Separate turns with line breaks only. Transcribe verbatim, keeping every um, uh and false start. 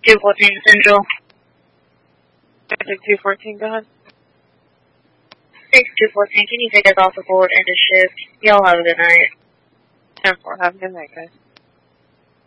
two fourteen Central.
two fourteen, go ahead.
six two fourteen, can you take us off the board and to shift? Y'all have a good night.
ten four, have a good night, guys.